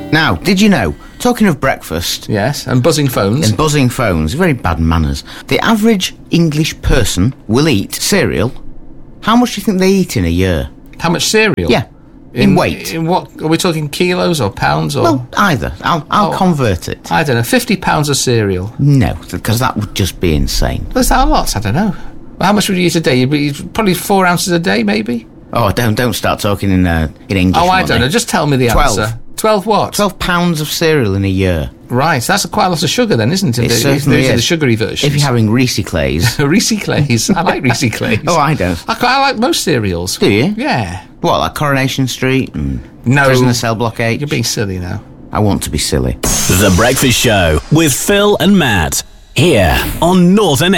Now, did you know, talking of breakfast... Yes, and buzzing phones. And buzzing phones, very bad manners. The average English person will eat cereal. How much do you think they eat in a year? How much cereal? Yeah, in weight. In what? Are we talking kilos or pounds? Or? Well, either. I'll convert it. I don't know, 50 pounds of cereal. No, because that would just be insane. Is that a lot? I don't know. How much would you eat a day? You'd eat probably 4 ounces a day, maybe? Oh, don't start talking in English. Oh, I don't know. Just tell me the 12. answer. 12 what? 12 pounds of cereal in a year. Right, that's quite a lot of sugar then, isn't it? It certainly is. The sugary version. If you're having Reese Clays. Reese Clays. I like Reese Clays. Oh, I don't. I like most cereals. Do you? Yeah. What, like Coronation Street and No. Prisoner Cell Block 8? You're being silly now. I want to be silly. The Breakfast Show with Phil and Matt. Here on Northern